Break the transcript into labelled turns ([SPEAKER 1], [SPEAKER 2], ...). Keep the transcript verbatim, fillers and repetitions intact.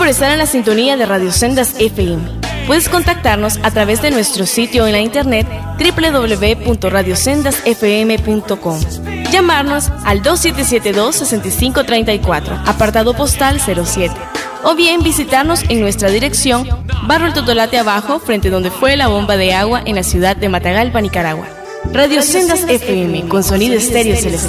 [SPEAKER 1] por estar en la sintonía de Radio Sendas F M. Puedes contactarnos a través de nuestro sitio en la internet doble u doble u doble u punto radio sendas f m punto com. Llamarnos al dos siete siete dos, seis cinco tres cuatro, apartado postal cero siete. O bien visitarnos en nuestra dirección, Barrio El Totolate Abajo, frente donde fue la bomba de agua en la ciudad de Matagalpa, Nicaragua. Radio Sendas F M, con sonido estéreo celestial.